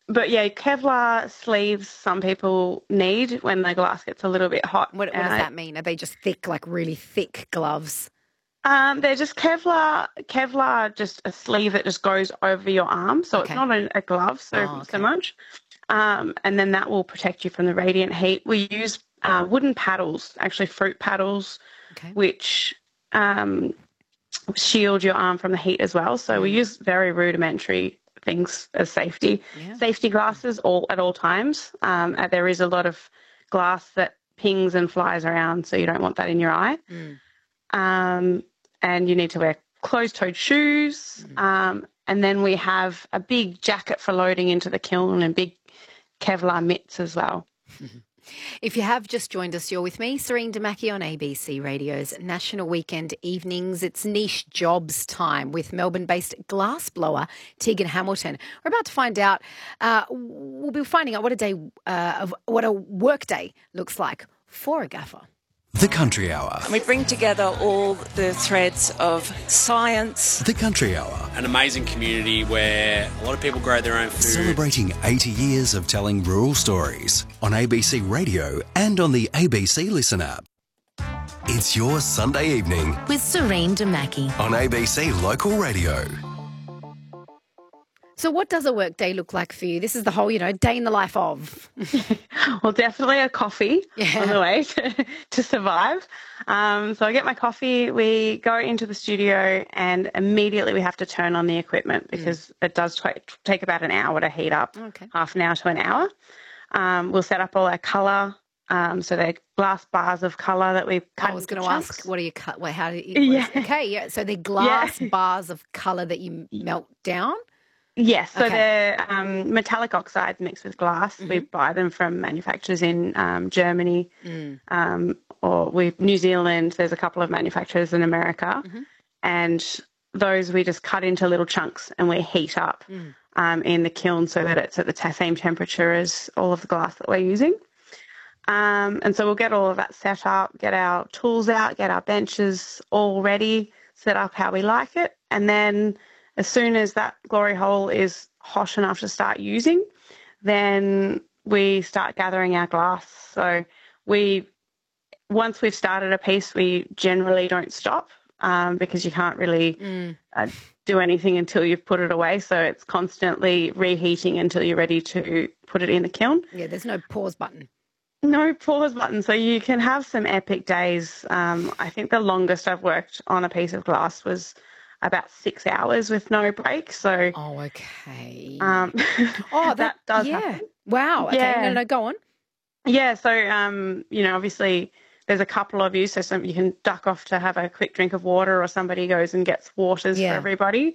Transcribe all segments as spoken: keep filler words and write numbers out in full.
but yeah, Kevlar sleeves some people need when the glass gets a little bit hot. What, what does Uh, that mean? Are they just thick, like really thick gloves? Um, they're just Kevlar, Kevlar, just a sleeve that just goes over your arm. So it's Okay. not a, a glove so, Oh, so okay. much. Um, and then that will protect you from the radiant heat. We use uh, wooden paddles, actually fruit paddles, Okay. which um, shield your arm from the heat as well. So we Mm. use very rudimentary things as safety. Yeah. Safety glasses all at all times. Um, uh, there is a lot of glass that pings and flies around, so you don't want that in your eye. Mm. Um, and you need to wear closed-toed shoes. Mm. Um, and then we have a big jacket for loading into the kiln and big Kevlar mitts as well. If you have just joined us, you're with me, Serene Damaki on A B C Radio's National Weekend Evenings. It's niche jobs time with Melbourne-based glassblower Tegan Hamilton. We're about to find out, uh, we'll be finding out what a day, uh, of what a work day looks like for a gaffer. The Country Hour. And we bring together all the threads of science. The Country Hour. An amazing community where a lot of people grow their own food. Celebrating eighty years of telling rural stories on A B C Radio and on the A B C Listen app. It's your Sunday evening with Serene Damaki on A B C Local Radio. So what does a work day look like for you? This is the whole, you know, day in the life of. Well, definitely a coffee Yeah. on the way to, to survive. Um, so I get my coffee, we go into the studio, and immediately we have to turn on the equipment because it does t- take about an hour to heat up, Okay. half an hour to an hour. Um, we'll set up all our colour. Um, so they're glass bars of colour that we cut I was into going to chunks. ask, what do you cut? Wait, how do you? Yeah. Okay, yeah. So they're glass Yeah. bars of colour that you melt down. Yes, so Okay. they're um, metallic oxides mixed with glass. We buy them from manufacturers in um, Germany Mm. um, or we New Zealand. There's a couple of manufacturers in America, Mhm. and those we just cut into little chunks and we heat up Mm. um, in the kiln so that it's at the t- same temperature as all of the glass that we're using. Um, and so we'll get all of that set up, get our tools out, get our benches all ready, set up how we like it, and then as soon as that glory hole is hot enough to start using, then we start gathering our glass. So we, once we've started a piece, we generally don't stop um, because you can't really Mm. uh, do anything until you've put it away. So it's constantly reheating until you're ready to put it in the kiln. Yeah, there's no pause button. No pause button. So you can have some epic days. Um, I think the longest I've worked on a piece of glass was about six hours with no break. So Oh, okay. um, oh, that, that does yeah. happen. Wow. Okay. Yeah. No, no, go on. Yeah. So, um, you know, obviously there's a couple of you. So some, you can duck off to have a quick drink of water or somebody goes and gets waters Yeah. for everybody.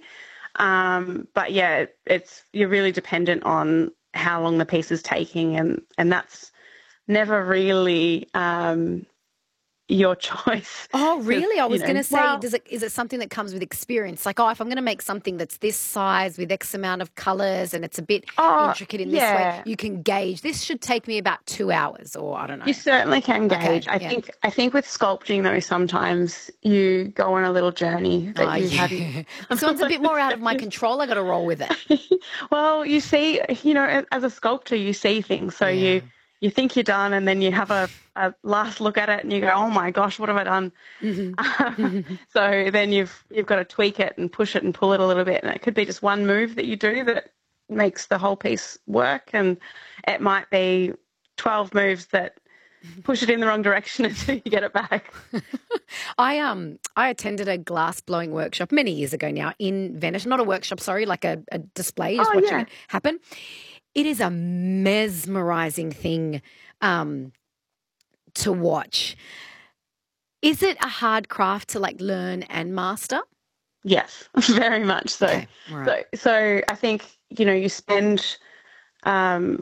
Um, but yeah, it, it's, you're really dependent on how long the piece is taking, and, and that's never really um, your choice. Oh, really? I you was know, going to say, well- does it, is it something that comes with experience? Like, oh, if I'm going to make something that's this size with X amount of colours and it's a bit Oh, intricate in this yeah. way, you can gauge. This should take me about two hours or I don't know. You certainly can Okay, gauge. I yeah. think I think with sculpting though, sometimes you go on a little journey that Oh, you yeah. hadn't. This one's a bit more out of my control. I got to roll with it. Well, you see, you know, as a sculptor, you see things. So Yeah. you you think you're done, and then you have a, a last look at it, and you go, "Oh my gosh, what have I done?" Mm-hmm. So then you've you've got to tweak it and push it and pull it a little bit, and it could be just one move that you do that makes the whole piece work, and it might be twelve moves that push it in the wrong direction until you get it back. I um I attended a glass blowing workshop many years ago now in Venice. Not a workshop, sorry, like a, a display, just Oh, watching yeah. it happen. It is a mesmerizing thing um, to watch. Is it a hard craft to like learn and master? Yes, very much so. Okay, all right. So, so I think, you know, you spend um,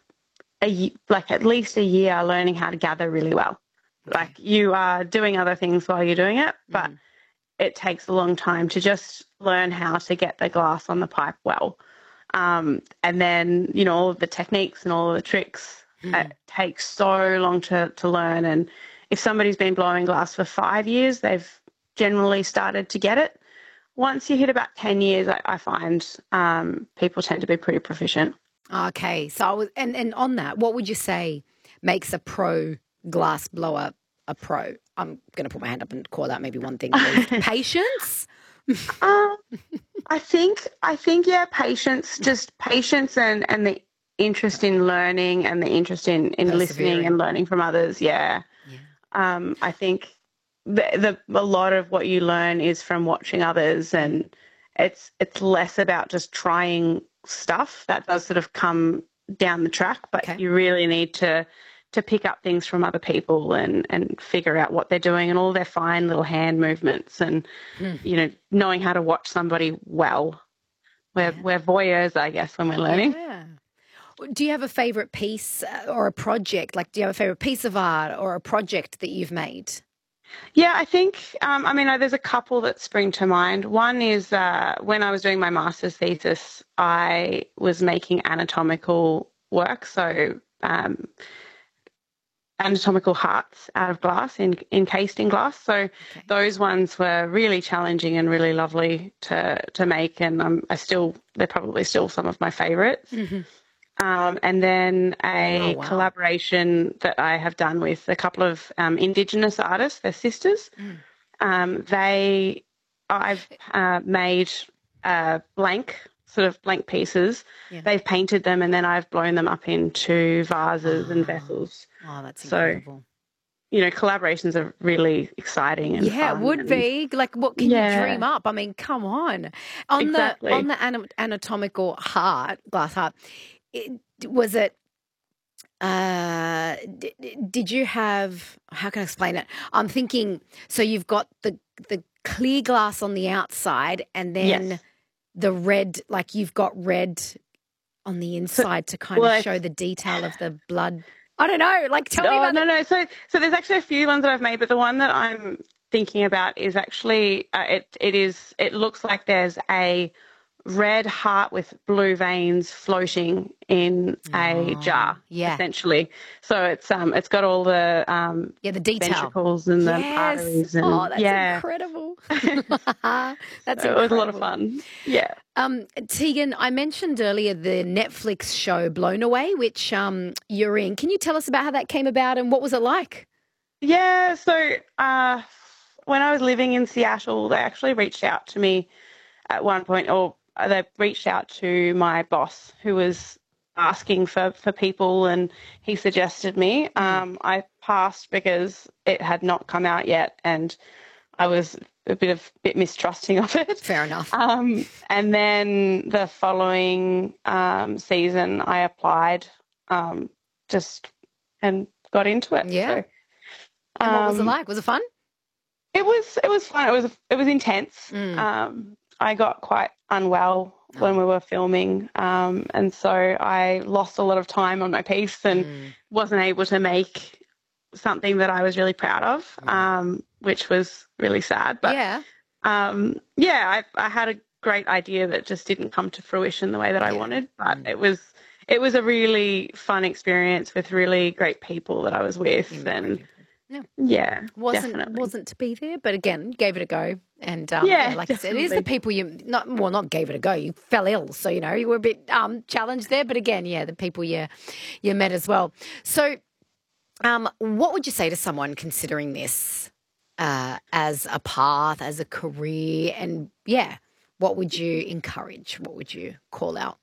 a ye- like at least a year learning how to gather really well. Like you are doing other things while you're doing it, but Mm. it takes a long time to just learn how to get the glass on the pipe well. Um, and then, you know, all of the techniques and all of the tricks, Mm. it takes so long to, to learn. And if somebody's been blowing glass for five years, they've generally started to get it. Once you hit about ten years, I, I find um, people tend to be pretty proficient. Okay. So, I was, and, and on that, what would you say makes a pro glass blower a pro? I'm going to put my hand up and call out maybe one thing at least. Patience? Um, I think, I think, yeah, patience, just patience and, and the interest in learning and the interest in, in listening and learning from others. Yeah. Yeah. Um, I think the, the, a lot of what you learn is from watching others, and it's, it's less about just trying stuff that does sort of come down the track, but Okay. you really need to, to pick up things from other people and, and figure out what they're doing and all their fine little hand movements and, Hmm. you know, knowing how to watch somebody well. We're, Yeah. we're voyeurs, I guess, when we're learning. Yeah. Do you have a favourite piece uh, or a project? Like, do you have a favourite piece of art or a project that you've made? Yeah, I think, um, I mean, uh, there's a couple that spring to mind. One is uh, when I was doing my master's thesis, I was making anatomical work, so um, anatomical hearts out of glass, in, encased in glass. So Okay. those ones were really challenging and really lovely to to make, and um, I still they're probably still some of my favourites. Mm-hmm. Um, and then a Oh, wow. collaboration that I have done with a couple of um, Indigenous artists, they're sisters. Mm. Um, they, I've uh, made uh, blank, sort of blank pieces. Yeah. They've painted them, and then I've blown them up into vases and Ah. vessels. Oh, that's So, incredible. You know, collaborations are really exciting and Yeah, it fun would and- be. Like, what can Yeah. you dream up? I mean, come on. On Exactly. the on the ana- anatomical heart, glass heart, it, was it? Uh, d- d- did you have? How can I explain it? I'm thinking. So you've got the the clear glass on the outside, and then Yes. the red. Like you've got red on the inside to kind well, of I- show the detail of the blood. I don't know. Like, tell me Oh, about no, the- no. So, so there's actually a few ones that I've made, but the one that I'm thinking about is actually uh, it. It is. It looks like there's a red heart with blue veins floating in a Oh, jar. yeah. Essentially. So it's um it's got all the um Yeah, the detail. ventricles and the Yes. arteries and Oh, that's yeah. incredible. That's So incredible. it was a lot of fun. Yeah. Um, Tegan, I mentioned earlier the Netflix show Blown Away, which um, you're in. Can you tell us about how that came about and what was it like? Yeah, so uh, when I was living in Seattle, they actually reached out to me at one point, or they reached out to my boss who was asking for, for people, and he suggested me. Um, I passed because it had not come out yet, and I was a bit of bit mistrusting of it. Fair enough. Um, and then the following um, season, I applied um, just and got into it. Yeah. So, And what was it um, like? Was it fun? It was it was fun. It was it was intense. Mm. Um, I got quite unwell when Oh. we were filming, um, and so I lost a lot of time on my piece and Mm. wasn't able to make something that I was really proud of, um, which was really sad. But yeah. um, yeah, I, I had a great idea that just didn't come to fruition the way that I Yeah. wanted. But Mm. it was it was a really fun experience with really great people that I was with, You met great and people. Yeah. yeah, Wasn't definitely. wasn't to be there, but again, gave it a go. And um, Yeah, yeah, like I said, it is the definitely. people you not well not gave it a go. You fell ill, so you know you were a bit um, challenged there. But again, yeah, the people you you met as well. So, um, what would you say to someone considering this uh, as a path, as a career, and yeah, what would you encourage? What would you call out?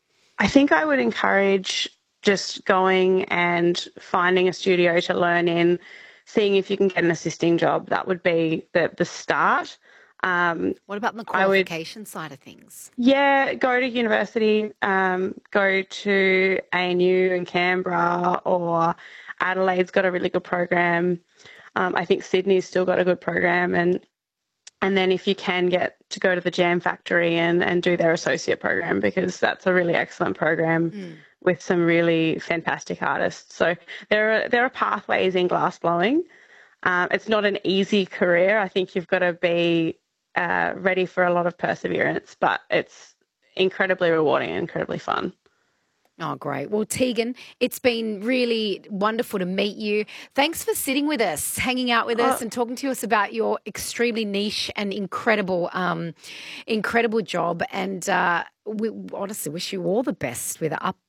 I think I would encourage just going and finding a studio to learn in, seeing if you can get an assisting job. That would be the, the start. Um, What about the I would- qualification side of things? yeah, go to university, um, go to A N U in Canberra, or Adelaide's got a really good program. Um, I think Sydney's still got a good program. And and then if you can get to go to the Jam Factory and, and do their associate program, because that's a really excellent program. Mm. With some really fantastic artists. So there are there are pathways in glass blowing. Um, it's not an easy career. I think you've got to be uh, ready for a lot of perseverance, but it's incredibly rewarding and incredibly fun. Oh, great. Well, Tegan, it's been really wonderful to meet you. Thanks for sitting with us, hanging out with us Oh. and talking to us about your extremely niche and incredible, um, incredible job. And uh, we honestly wish you all the best with the up